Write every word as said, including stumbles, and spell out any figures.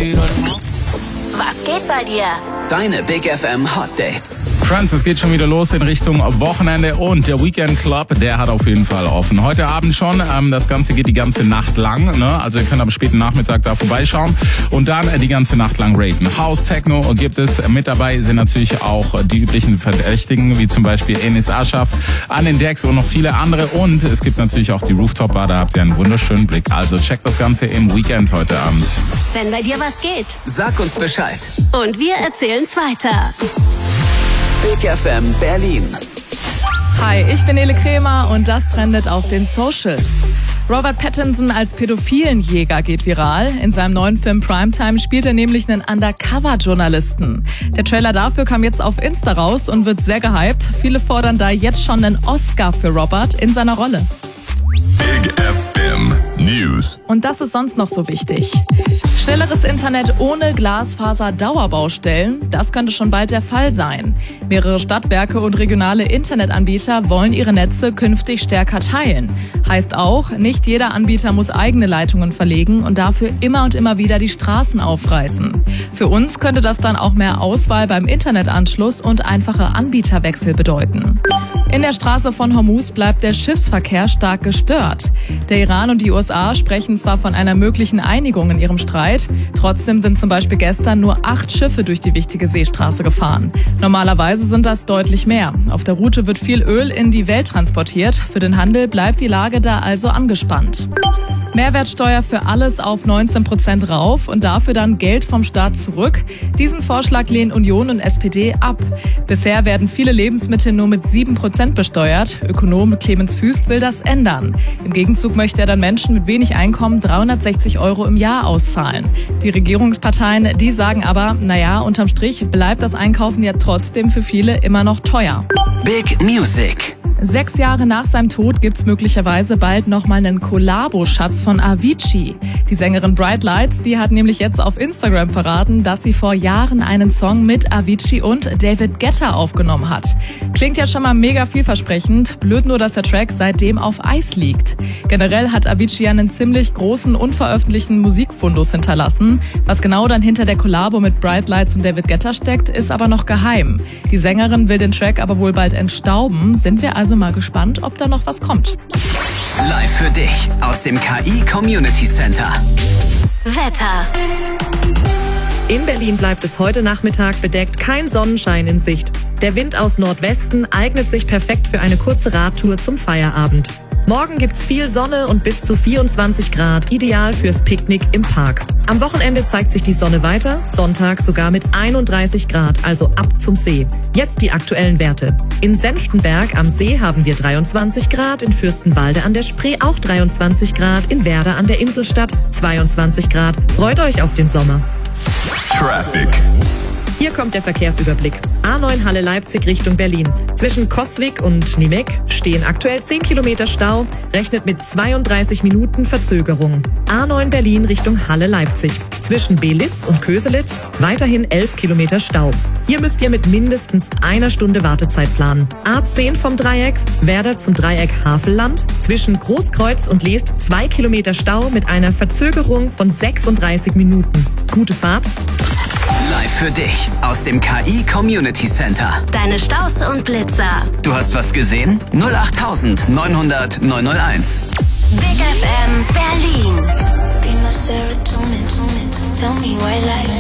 Was geht bei dir? Deine Big F M Hot Dates. Friends, es geht schon wieder los in Richtung Wochenende und der Weekend Club, der hat auf jeden Fall offen. Heute Abend schon, ähm, das Ganze geht die ganze Nacht lang, ne? Also ihr könnt am späten Nachmittag da vorbeischauen und dann äh, die ganze Nacht lang raten. House, Techno gibt es, mit dabei sind natürlich auch die üblichen Verdächtigen, wie zum Beispiel Enis Aschaf, an den Decks und noch viele andere und es gibt natürlich auch die Rooftop Bar, da habt ihr einen wunderschönen Blick. Also checkt das Ganze im Weekend heute Abend. Wenn bei dir was geht, Sag uns Bescheid. und wir erzählen's weiter. Big F M Berlin. Hi, ich bin Nele Kremer und das trendet auf den Socials. Robert Pattinson als Pädophilenjäger geht viral. In seinem neuen Film Primetime spielt er nämlich einen Undercover-Journalisten. Der Trailer dafür kam jetzt auf Insta raus und wird sehr gehypt. Viele fordern da jetzt schon einen Oscar für Robert in seiner Rolle. Big F M News. Und das ist sonst noch so wichtig. Schnelleres Internet ohne Glasfaser-Dauerbaustellen, das könnte schon bald der Fall sein. Mehrere Stadtwerke und regionale Internetanbieter wollen ihre Netze künftig stärker teilen. Heißt auch, nicht jeder Anbieter muss eigene Leitungen verlegen und dafür immer und immer wieder die Straßen aufreißen. Für uns könnte das dann auch mehr Auswahl beim Internetanschluss und einfache Anbieterwechsel bedeuten. In der Straße von Hormuz bleibt der Schiffsverkehr stark gestört. Der Iran und die U S A sprechen zwar von einer möglichen Einigung in ihrem Streit, trotzdem sind zum Beispiel gestern nur acht Schiffe durch die wichtige Seestraße gefahren. Normalerweise sind das deutlich mehr. Auf der Route wird viel Öl in die Welt transportiert. Für den Handel bleibt die Lage da also angespannt. Mehrwertsteuer für alles auf neunzehn Prozent rauf und dafür dann Geld vom Staat zurück. Diesen Vorschlag lehnen Union und S P D ab. Bisher werden viele Lebensmittel nur mit sieben Prozent besteuert. Ökonom Clemens Füst will das ändern. Im Gegenzug möchte er dann Menschen mit wenig Einkommen dreihundertsechzig Euro im Jahr auszahlen. Die Regierungsparteien, die sagen aber, naja, unterm Strich bleibt das Einkaufen ja trotzdem für viele immer noch teuer. Big Music. Sechs Jahre nach seinem Tod gibt's möglicherweise bald nochmal einen Kollabo-Schatz von Avicii. Die Sängerin Bright Lights, die hat nämlich jetzt auf Instagram verraten, dass sie vor Jahren einen Song mit Avicii und David Guetta aufgenommen hat. Klingt ja schon mal mega vielversprechend, blöd nur, dass der Track seitdem auf Eis liegt. Generell hat Avicii einen ziemlich großen, unveröffentlichten Musikfundus hinterlassen. Was genau dann hinter der Kollabo mit Bright Lights und David Guetta steckt, ist aber noch geheim. Die Sängerin will den Track aber wohl bald entstauben. Sind wir also mal gespannt, ob da noch was kommt. Live für dich aus dem K I Community Center. Wetter. In Berlin bleibt es heute Nachmittag bedeckt, kein Sonnenschein in Sicht. Der Wind aus Nordwesten eignet sich perfekt für eine kurze Radtour zum Feierabend. Morgen gibt's viel Sonne und bis zu vierundzwanzig Grad, ideal fürs Picknick im Park. Am Wochenende zeigt sich die Sonne weiter, Sonntag sogar mit einunddreißig Grad, also ab zum See. Jetzt die aktuellen Werte. In Senftenberg am See haben wir dreiundzwanzig Grad, in Fürstenwalde an der Spree auch dreiundzwanzig Grad, in Werder an der Inselstadt zweiundzwanzig Grad. Freut euch auf den Sommer. Traffic. Hier kommt der Verkehrsüberblick. A neun Halle Leipzig Richtung Berlin. Zwischen Coswig und Niemek stehen aktuell zehn Kilometer Stau, rechnet mit zweiunddreißig Minuten Verzögerung. A neun Berlin Richtung Halle Leipzig. Zwischen Belitz und Köselitz weiterhin elf Kilometer Stau. Hier müsst ihr mit mindestens einer Stunde Wartezeit planen. A zehn vom Dreieck, Werder zum Dreieck Havelland. Zwischen Großkreuz und Leest zwei Kilometer Stau mit einer Verzögerung von sechsunddreißig Minuten. Gute Fahrt. Live für dich aus dem K I Community Center. Deine Stausse und Blitzer. Du hast was gesehen? null acht neunhundert neunhunderteins. Big F M Berlin. Be my serotonin. Tell me why lies.